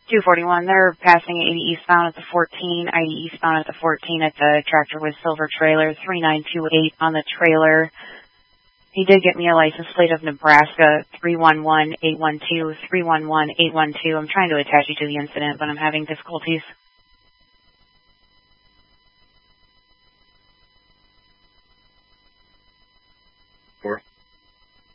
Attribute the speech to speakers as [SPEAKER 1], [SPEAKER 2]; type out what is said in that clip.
[SPEAKER 1] 241, they're passing 80 eastbound at the 14, 80 eastbound at the 14 at the tractor with silver trailer, 3928 on the trailer. He did get me a license plate of Nebraska, 311812, 311812. I'm trying to attach you to the incident, but I'm having difficulties.